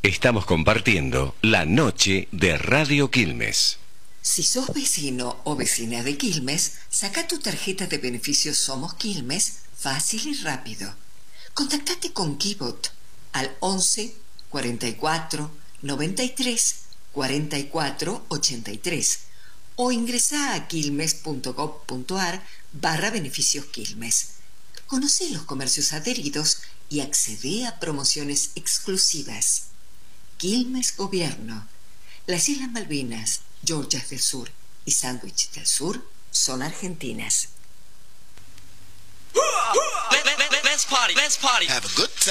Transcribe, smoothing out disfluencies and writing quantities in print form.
Estamos compartiendo la noche de Radio Quilmes. Si sos vecino o vecina de Quilmes, saca tu tarjeta de beneficios Somos Quilmes fácil y rápido. Contactate con Kibot al 11 44 93 44 83 o ingresá a quilmes.gov.ar/beneficios Quilmes. Conoce los comercios adheridos y accede a promociones exclusivas. Quilmes Gobierno. Las Islas Malvinas, Georgias del Sur y Sandwich del Sur son argentinas. Let's party. Have a good time.